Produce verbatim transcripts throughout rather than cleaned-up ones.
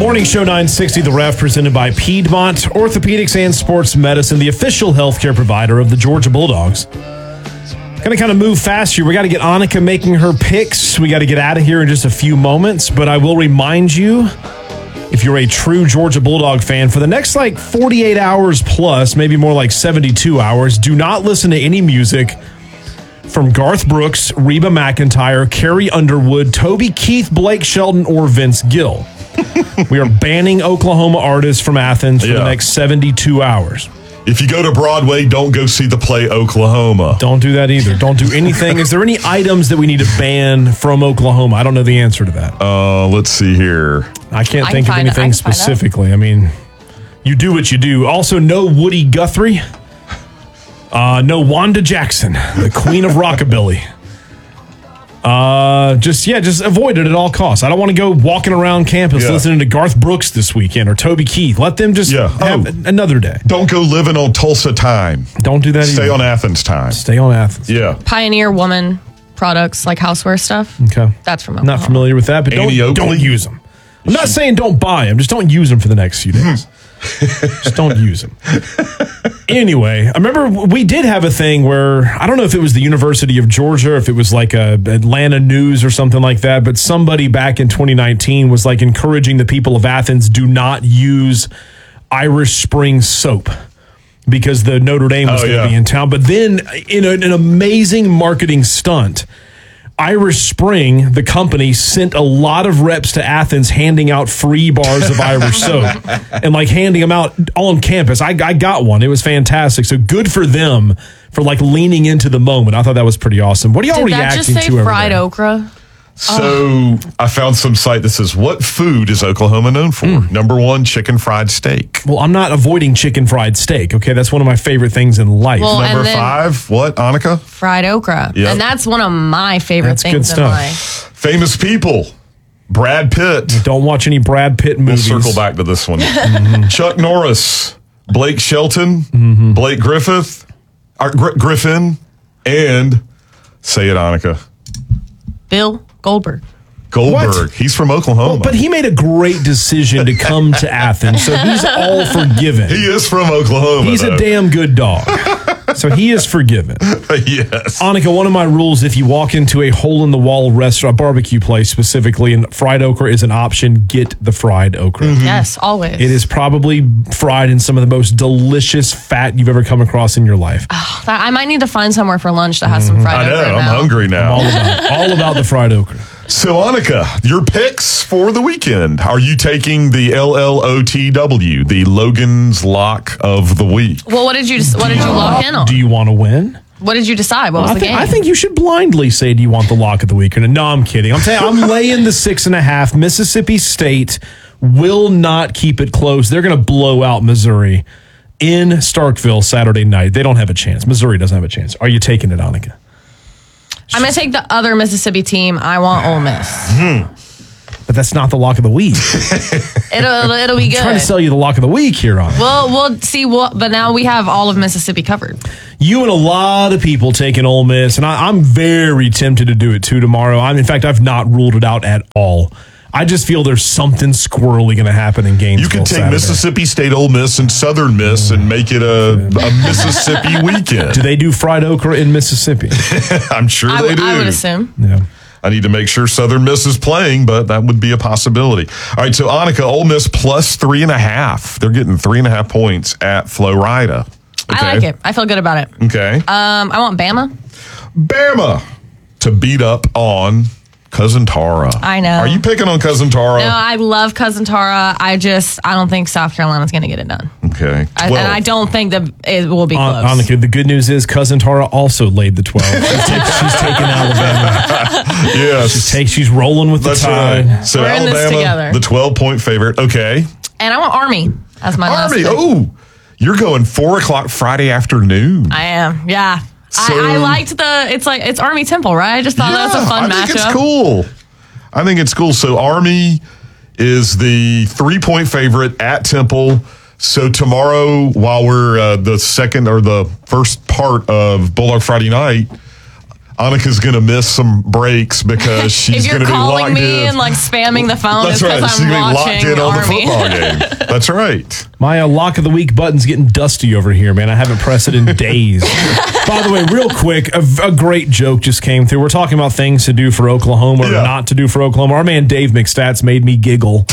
Morning Show nine sixty, The Ref, presented by Piedmont Orthopedics and Sports Medicine, the official healthcare provider of the Georgia Bulldogs. Going to kind of move fast here. We got to get Annika making her picks. We got to get out of here in just a few moments, but I will remind you, if you're a true Georgia Bulldog fan, for the next like forty-eight hours plus, maybe more like seventy-two hours, do not listen to any music from Garth Brooks, Reba McEntire, Carrie Underwood, Toby Keith, Blake Shelton, or Vince Gill. We are banning Oklahoma artists from Athens for yeah. the next seventy-two hours. If you go to Broadway, don't go see the play Oklahoma. Don't do that either. Don't do anything. Is there any items that we need to ban from Oklahoma? I don't know the answer to that. Uh, let's see here. I can't I think can of anything I specifically. I mean, you do what you do. Also, no Woody Guthrie. Uh, no Wanda Jackson, the queen of rockabilly. Uh, just, yeah, just avoid it at all costs. I don't want to go walking around campus yeah. listening to Garth Brooks this weekend or Toby Keith. Let them just yeah. have oh, another day. Don't go living on Tulsa time. Don't do that Stay either. on Athens time. Stay on Athens. Yeah. Pioneer Woman products like houseware stuff. Okay. That's from I'm not familiar with that, but don't, don't use them. I'm not saying don't buy them. Just don't use them for the next few days. Just don't use them. Anyway, I remember we did have a thing where, I don't know if it was the University of Georgia, or if it was like a Atlanta News or something like that, but somebody back in twenty nineteen was like encouraging the people of Athens, do not use Irish Spring soap because the Notre Dame was oh, going to yeah. be in town. But then in a, an amazing marketing stunt, Irish Spring, the company, sent a lot of reps to Athens handing out free bars of Irish soap and like handing them out on campus. I, I got one. It was fantastic. So good for them for like leaning into the moment. I thought that was pretty awesome. What are y'all Did reacting that just say to? Fried okra? So oh. I found some site that says, what food is Oklahoma known for? Mm. Number one, chicken fried steak. Well, I'm not avoiding chicken fried steak, okay? That's one of my favorite things in life. Well, Number five, what, Annika? Fried okra. Yep. And that's one of my favorite that's things good in stuff. life. Famous people. Brad Pitt. Don't watch any Brad Pitt movies. We'll circle back to this one. mm-hmm. Chuck Norris, Blake Shelton, mm-hmm. Blake Griffith, or Gr- Griffin, and, say it, Annika. Bill Goldberg. Goldberg. What? He's from Oklahoma. Well, but he made a great decision to come to Athens, so he's all forgiven. He is from Oklahoma. He's though. a damn good dog. So he is forgiven. Yes. Annika, one of my rules, if you walk into a hole-in-the-wall restaurant, barbecue place specifically, and fried okra is an option, get the fried okra. Mm-hmm. Yes, always. It is probably fried in some of the most delicious fat you've ever come across in your life. Oh, that, I might need to find somewhere for lunch that has mm-hmm. some fried I know, okra. I'm now. hungry now. I'm all about, all about the fried okra. So, Annika, your picks for the weekend. Are you taking the L L O T W, the Logan's Lock of the Week? Well, what did you what did you lock in on? Do you want to win? What did you decide? What was I the think, game? I think you should blindly say, do you want the lock of the week? No, I'm kidding. I'm saying I'm laying the six and a half. Mississippi State will not keep it close. They're going to blow out Missouri in Starkville Saturday night. They don't have a chance. Missouri doesn't have a chance. Are you taking it, Annika? I'm going to take the other Mississippi team. I want Ole Miss. Mm. But that's not the lock of the week. it'll it'll be good. I'm trying to sell you the lock of the week here on it. Well, we'll see. What, but now we have all of Mississippi covered. You and a lot of people taking Ole Miss, and I, I'm very tempted to do it too tomorrow. I'm, in fact, I've not ruled it out at all. I just feel there's something squirrely going to happen in Gainesville. You can take Saturday. Mississippi State Ole Miss and Southern Miss and make it a, a Mississippi weekend. Do they do fried okra in Mississippi? I'm sure I, they do. I would assume. Yeah. I need to make sure Southern Miss is playing, but that would be a possibility. All right, so Annika, Ole Miss plus three and a half. They're getting three and a half points at Florida. Okay. I like it. I feel good about it. Okay. Um, I want Bama. Bama to beat up on Cousin Tara. I know. Are you picking on Cousin Tara? No, I love Cousin Tara. I just, I don't think South Carolina's going to get it done. Okay. I, and I don't think that it will be close. An- Annika, the good news is Cousin Tara also laid the twelve. She's, take, she's taking Alabama. Yes. She's, take, she's rolling with That's the tide. right. So We're in this Alabama, together. the twelve-point favorite. Okay. And I want Army as my last Army. pick. Oh, you're going four o'clock Friday afternoon. I am. Yeah. So, I, I liked the, it's like, it's Army Temple, right? I just thought yeah, that was a fun I matchup. think it's cool. I think it's cool. So Army is the three-point favorite at Temple. So tomorrow, while we're uh, the second or the first part of Bulldog Friday night, Annika's going to miss some breaks because she's going to be locked in. If you're calling me and like spamming the phone, That's it's right. because She's I'm going to be locked watching in on the Army. football game. That's right. My uh, lock of the week button's getting dusty over here, man. I haven't pressed it in days. By the way, real quick, a, a great joke just came through. We're talking about things to do for Oklahoma Yeah. or not to do for Oklahoma. Our man Dave McStats made me giggle.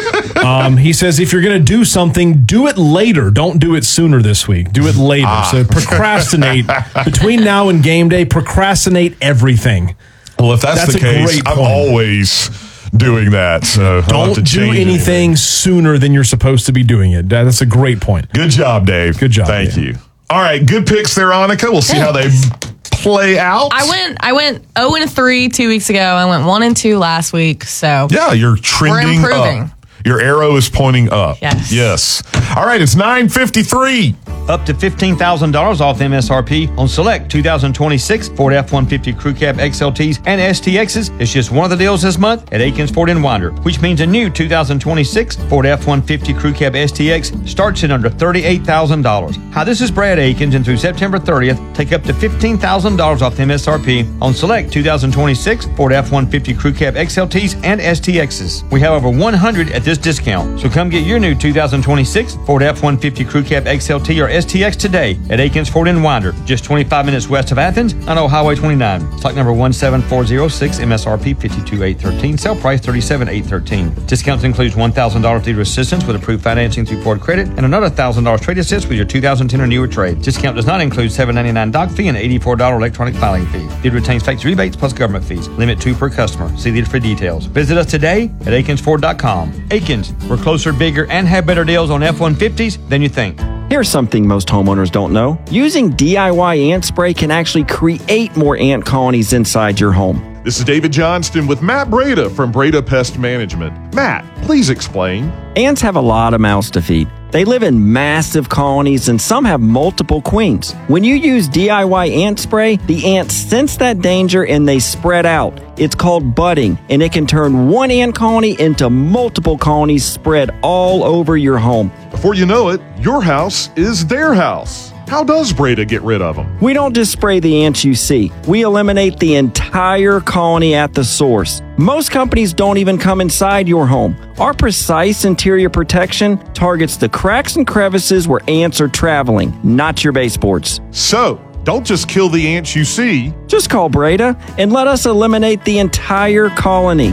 Um, he says, if you're going to do something, do it later. Don't do it sooner this week. Do it later. Ah. So procrastinate. Between now and game day, procrastinate everything. Well, if that's, That's the a case, great I'm point. always doing that. So I'll have Don't to do change anything sooner than you're supposed to be doing it. That's a great point. Good job, Dave. Good job, Thank Dave. you. All right, good picks there, Annika. We'll see how they play out. I went I went zero and three two weeks ago. I went one and two last week. So Yeah, you're trending improving. up. Your arrow is pointing up. Yes. Yes. All right, it's nine fifty-three. Up to fifteen thousand dollars off M S R P on select two thousand twenty-six Ford F one fifty Crew Cab X L Ts and S T Xs. It's just one of the deals this month at Aikens Ford in Winder, which means a new two thousand twenty-six Ford F one fifty Crew Cab S T X starts at under thirty-eight thousand dollars. Hi, this is Brad Aikens, and through September thirtieth, take up to fifteen thousand dollars off M S R P on select two thousand twenty-six Ford F one fifty Crew Cab X L Ts and S T Xs. We have over one hundred at this discount, so come get your new two thousand twenty-six Ford F one fifty Crew Cab X L T or S T X today at Aikens Ford in Winder, just twenty-five minutes west of Athens on Old Highway twenty-nine. Stock number one seven four zero six, M S R P fifty-two thousand eight hundred thirteen, sale price thirty-seven thousand eight hundred thirteen. Discounts includes one thousand dollars dealer assistance with approved financing through Ford Credit and another one thousand dollars trade assist with your two thousand ten or newer trade. Discount does not include seven dollars and ninety-nine cents doc fee and eighty-four dollars electronic filing fee. Dealer retains factory rebates plus government fees. Limit two per customer. See dealer for details. Visit us today at Aikens Ford dot com. Aikens, we're closer, bigger, and have better deals on F one fifties than you think. Here's something most homeowners don't know. Using D I Y ant spray can actually create more ant colonies inside your home. This is David Johnston with Matt Breda from Breda Pest Management. Matt, please explain. Ants have a lot of mouths to feed. They live in massive colonies and some have multiple queens. When you use D I Y ant spray, the ants sense that danger and they spread out. It's called budding, and it can turn one ant colony into multiple colonies spread all over your home. Before you know it, your house is their house. How does Breda get rid of them? We don't just spray the ants you see. We eliminate the entire colony at the source. Most companies don't even come inside your home. Our precise interior protection targets the cracks and crevices where ants are traveling, not your baseboards. So, don't just kill the ants you see. Just call Breda and let us eliminate the entire colony.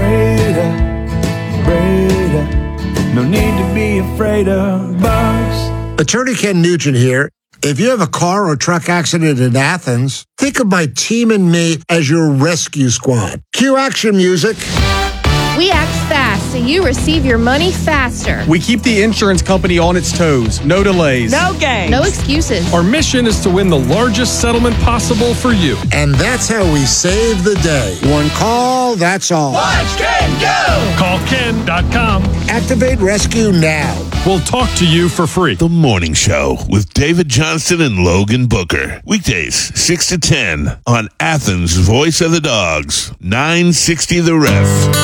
Breda, Breda, no need to be afraid of bugs. Attorney Ken Nugent here. If you have a car or truck accident in Athens, think of my team and me as your rescue squad. Cue action music. We act fast so you receive your money faster. We keep the insurance company on its toes. No delays. No games. No excuses. Our mission is to win the largest settlement possible for you. And that's how we save the day. One call, that's all. Watch Ken go! Call Ken dot com. Activate rescue now. We'll talk to you for free. The Morning Show with David Johnston and Logan Booker. Weekdays, six to ten on Athens' Voice of the Dogs, nine sixty The Ref.